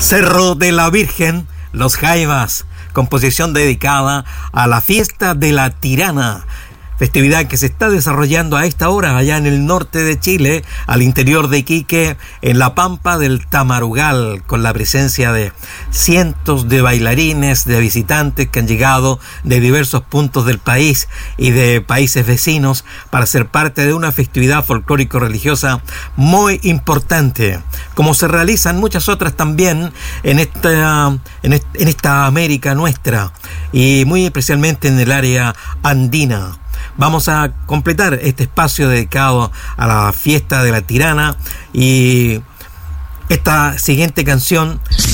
Cerro de la Virgen, Los Jaivas, composición dedicada a la fiesta de la Tirana, festividad que se está desarrollando a esta hora allá en el norte de Chile, al interior de Iquique, en la pampa del Tamarugal, con la presencia de cientos de bailarines, de visitantes que han llegado de diversos puntos del país y de países vecinos para ser parte de una festividad folclórico-religiosa muy importante, como se realizan muchas otras también en esta América nuestra, y muy especialmente en el área andina. Vamos a completar este espacio dedicado a la fiesta de la Tirana y esta siguiente canción